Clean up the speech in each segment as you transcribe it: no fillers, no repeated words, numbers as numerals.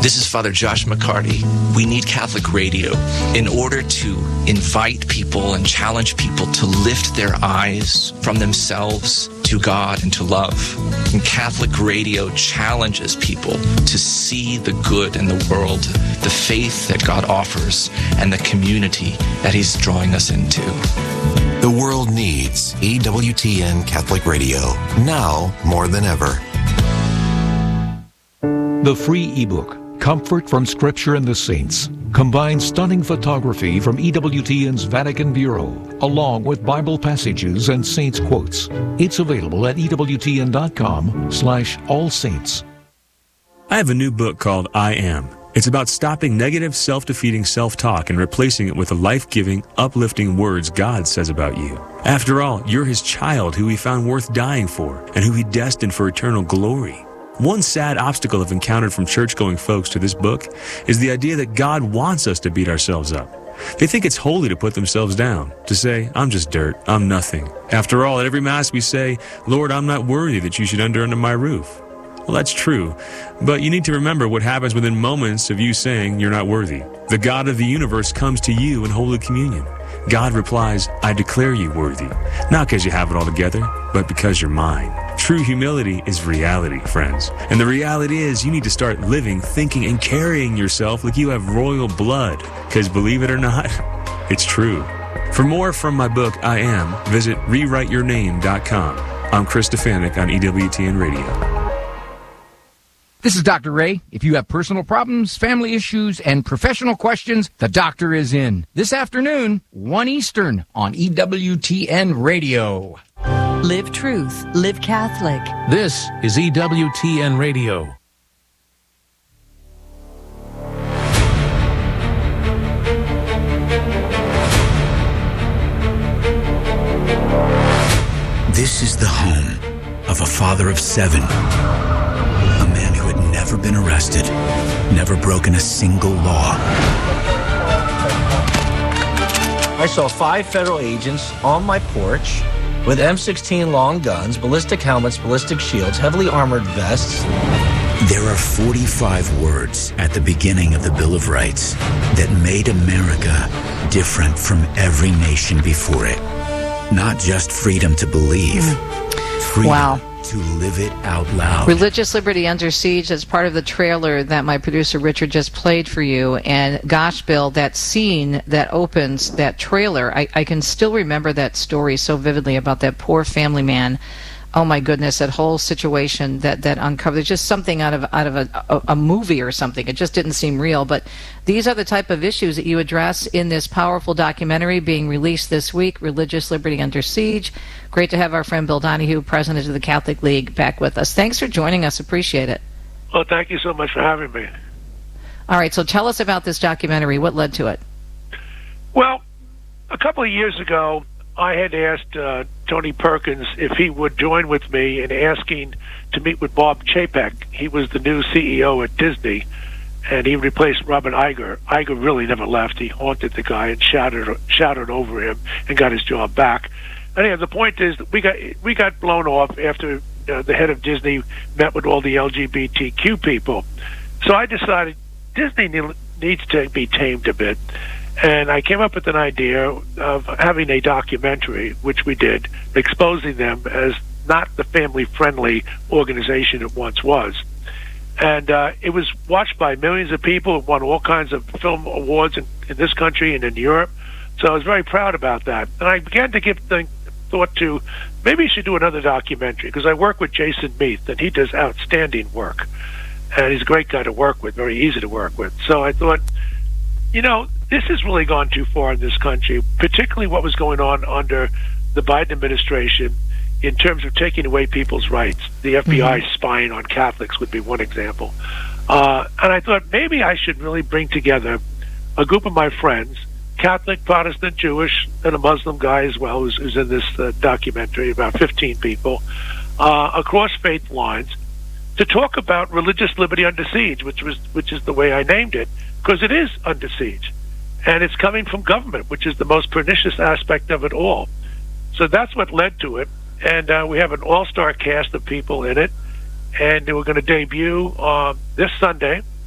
This is Father Josh McCarty. We need Catholic radio in order to invite people and challenge people to lift their eyes from themselves to God and to love. And Catholic radio challenges people to see the good in the world, the faith that God offers, and the community that He's drawing us into. The world needs EWTN Catholic Radio, now more than ever. The free ebook, Comfort from Scripture and the Saints, combines stunning photography from EWTN's Vatican Bureau, along with Bible passages and saints' quotes. It's available at EWTN.com/allsaints. I have a new book called I Am. It's about stopping negative, self-defeating self-talk and replacing it with the life-giving, uplifting words God says about you. After all, you're His child who He found worth dying for and who He destined for eternal glory. One sad obstacle I've encountered from church-going folks to this book is the idea that God wants us to beat ourselves up. They think it's holy to put themselves down, to say, I'm just dirt, I'm nothing. After all, at every Mass we say, Lord, I'm not worthy that you should enter under my roof. Well, that's true, but you need to remember what happens within moments of you saying you're not worthy. The God of the universe comes to you in Holy Communion. God replies, I declare you worthy, not because you have it all together, but because you're mine. True humility is reality, friends. And the reality is you need to start living, thinking, and carrying yourself like you have royal blood. Because believe it or not, it's true. For more from my book, I Am, visit rewriteyourname.com. I'm Chris Stefanik on EWTN Radio. This is Dr. Ray. If you have personal problems, family issues, and professional questions, the doctor is in. This afternoon, 1 Eastern on EWTN Radio. Live truth. Live Catholic. This is EWTN Radio. This is the home of a father of 7. A man who had never been arrested, never broken a single law. I saw 5 federal agents on my porch with M16 long guns, ballistic helmets, ballistic shields, heavily armored vests. There are 45 words at the beginning of the Bill of Rights that made America different from every nation before it. Not just freedom to believe, freedom to live it out loud. Religious Liberty Under Siege is part of the trailer that my producer Richard just played for you. And gosh, Bill, that scene that opens that trailer, I can still remember that story so vividly about that poor family man. Oh my goodness, that whole situation that uncovered. There's just something out of a movie or something. It just didn't seem real. But these are the type of issues that you address in this powerful documentary being released this week, Religious Liberty Under Siege. Great to have our friend Bill Donahue, president of the Catholic League, back with us. Thanks for joining us. Appreciate it. Well, thank you so much for having me. All right, so tell us about this documentary. What led to it? Well, a couple of years ago, I had asked Tony Perkins if he would join with me in asking to meet with Bob Chapek. He was the new CEO at Disney, and he replaced Robert Iger. Iger really never left. He haunted the guy and shouted over him and got his job back. Anyway, the point is that we got blown off after the head of Disney met with all the LGBTQ people. So I decided Disney needs to be tamed a bit. And I came up with an idea of having a documentary, which we did, exposing them as not the family-friendly organization it once was. And it was watched by millions of people. It won all kinds of film awards in this country and in Europe. So I was very proud about that. And I began to give thought to maybe you should do another documentary, because I work with Jason Meath, and he does outstanding work. And he's a great guy to work with, very easy to work with. So I thought, this has really gone too far in this country, particularly what was going on under the Biden administration in terms of taking away people's rights. The FBI spying on Catholics would be one example. And I thought maybe I should really bring together a group of my friends, Catholic, Protestant, Jewish, and a Muslim guy as well, who's in this documentary, about 15 people, across faith lines, to talk about religious liberty under siege, which is the way I named it, because it is under siege. And it's coming from government, which is the most pernicious aspect of it all. So that's what led to it. And we have an all-star cast of people in it. And we're going to debut this Sunday.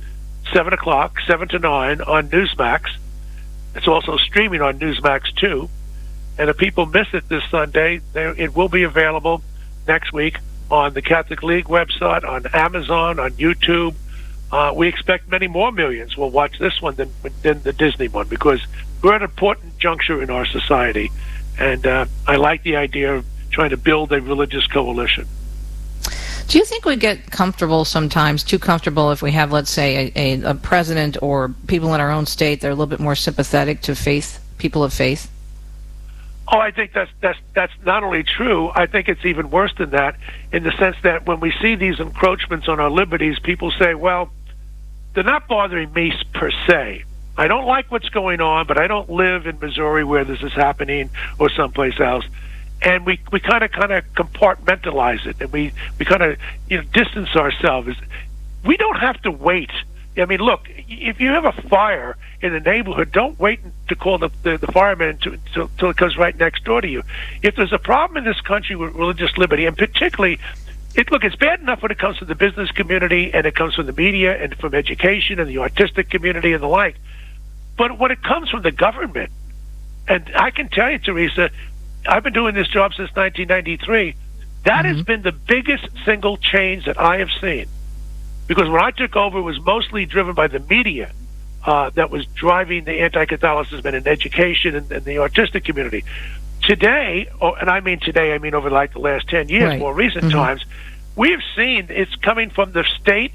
7 o'clock, 7 to 9 on Newsmax. It's also streaming on Newsmax, too. And if people miss it this Sunday, it will be available next week on the Catholic League website, on Amazon, on YouTube. We expect many more millions will watch this one than the Disney one, because we're at an important juncture in our society. And I like the idea of trying to build a religious coalition. Do you think we get comfortable sometimes, too comfortable, if we have, let's say, a president or people in our own state that are a little bit more sympathetic to faith, people of faith? Oh, I think that's not only true, I think it's even worse than that, in the sense that when we see these encroachments on our liberties, people say, well, they're not bothering me per se. I don't like what's going on, but I don't live in Missouri where this is happening or someplace else. And we kind of compartmentalize it, and we kind of distance ourselves. We don't have to wait. I mean, look, if you have a fire in the neighborhood, don't wait to call the firemen until it comes right next door to you. If there's a problem in this country with religious liberty, and particularly, it's bad enough when it comes to the business community, and it comes from the media and from education and the artistic community and the like. But when it comes from the government, and I can tell you, Teresa, I've been doing this job since 1993. That has been the biggest single change that I have seen. Because when I took over, it was mostly driven by the media that was driving the anti-Catholicism in education and the artistic community. Today, and I mean today, I mean over like the last 10 years, more recent times, we have seen it's coming from the state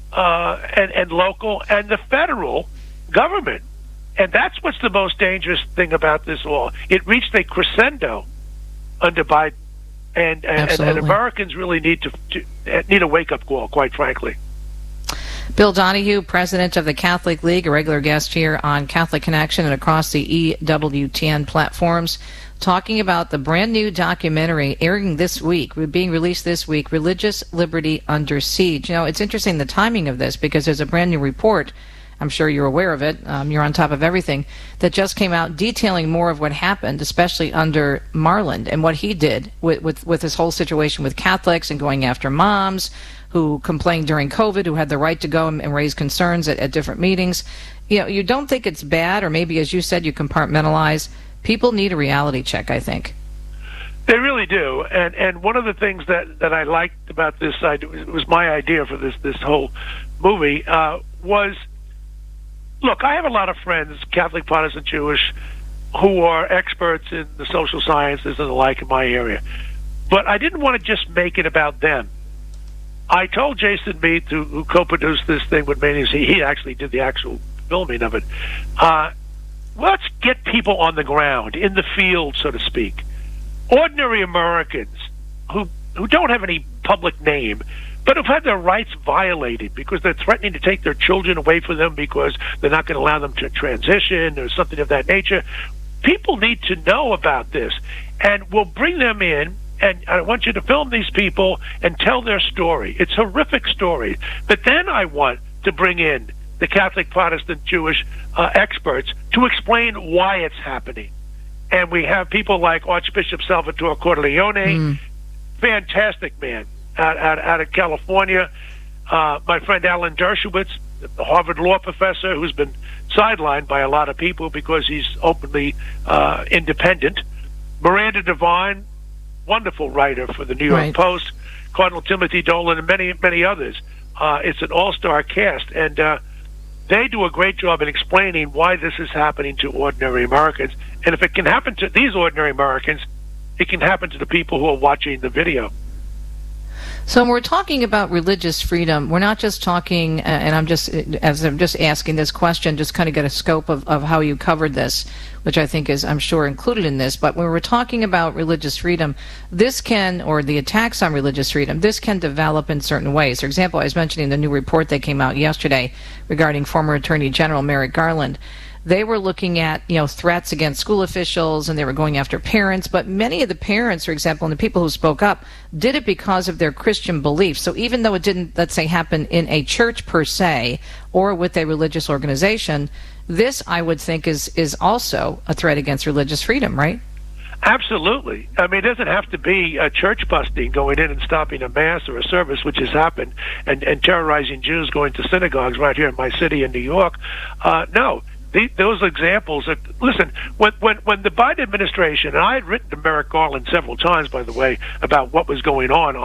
and local and the federal government. And that's what's the most dangerous thing about this law. It reached a crescendo under Biden, and Americans really need a wake-up call, quite frankly. Bill Donahue, president of the Catholic League, a regular guest here on Catholic Connection and across the EWTN platforms, talking about the brand new documentary airing this week, being released this week, Religious Liberty Under Siege. It's interesting the timing of this, because there's a brand new report, I'm sure you're aware of it, you're on top of everything, that just came out detailing more of what happened, especially under Marland, and what he did with this whole situation with Catholics and going after moms who complained during COVID, who had the right to go and raise concerns at different meetings. You don't think it's bad, or maybe, as you said, you compartmentalize. People need a reality check, I think. They really do. And one of the things that I liked about this, it was my idea for this whole movie, was, look, I have a lot of friends, Catholic, Protestant, Jewish, who are experts in the social sciences and the like in my area. But I didn't want to just make it about them. I told Jason Mead, who co-produced this thing with me, he actually did the actual filming of it, let's get people on the ground, in the field, so to speak. Ordinary Americans who don't have any public name, but have had their rights violated because they're threatening to take their children away from them because they're not going to allow them to transition or something of that nature. People need to know about this, and we'll bring them in, and I want you to film these people and tell their story. It's a horrific story. But then I want to bring in the Catholic, Protestant, Jewish experts to explain why it's happening. And we have people like Archbishop Salvatore Cordileone, fantastic man, out of California. My friend Alan Dershowitz, the Harvard law professor, who's been sidelined by a lot of people because he's openly independent. Miranda Devine, wonderful writer for the New York Post. Cardinal Timothy Dolan, and many, many others. It's an all-star cast, and they do a great job in explaining why this is happening to ordinary Americans. And if it can happen to these ordinary Americans, it can happen to the people who are watching the video. So when we're talking about religious freedom, we're not just talking, and I'm just asking this question, just kind of get a scope of how you covered this, which I think is, I'm sure, included in this. But when we're talking about religious freedom, this can, or the attacks on religious freedom, this can develop in certain ways. For example, I was mentioning the new report that came out yesterday regarding former Attorney General Merrick Garland. They were looking at, threats against school officials, and they were going after parents. But many of the parents, for example, and the people who spoke up, did it because of their Christian beliefs. So even though it didn't, let's say, happen in a church per se or with a religious organization, this, I would think, is also a threat against religious freedom, right? Absolutely. I mean, it doesn't have to be a church busting, going in and stopping a mass or a service, which has happened, and terrorizing Jews going to synagogues right here in my city in New York. No. Those examples are, listen, when the Biden administration, and I had written to Merrick Garland several times, by the way, about what was going on